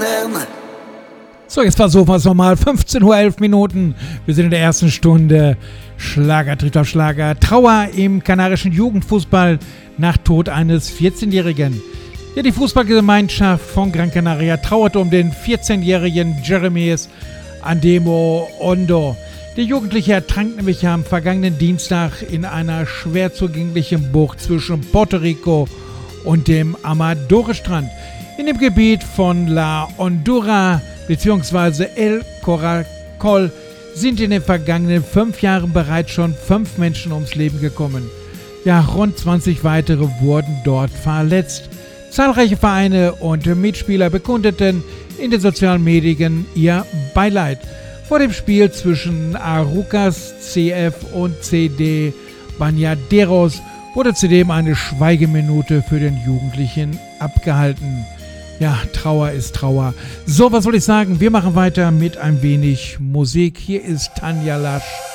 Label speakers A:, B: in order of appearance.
A: So, jetzt versuchen wir es nochmal. 15:11 Uhr. Wir sind in der ersten Stunde. Schlager trifft auf Schlager. Trauer im kanarischen Jugendfußball nach Tod eines 14-Jährigen. Ja, die Fußballgemeinschaft von Gran Canaria trauerte um den 14-jährigen Jeremies Andemo Ondo. Der Jugendliche ertrank nämlich am vergangenen Dienstag in einer schwer zugänglichen Bucht zwischen Puerto Rico und dem Amadore-Strand. In dem Gebiet von La Hondura bzw. El Coracol sind in den vergangenen 5 Jahren bereits schon 5 Menschen ums Leben gekommen. Ja, rund 20 weitere wurden dort verletzt. Zahlreiche Vereine und Mitspieler bekundeten in den sozialen Medien ihr Beileid. Vor dem Spiel zwischen Arucas CF und CD Bañaderos wurde zudem eine Schweigeminute für den Jugendlichen abgehalten. Ja, Trauer ist Trauer. So, was soll ich sagen? Wir machen weiter mit ein wenig Musik. Hier ist Tanja Lasch.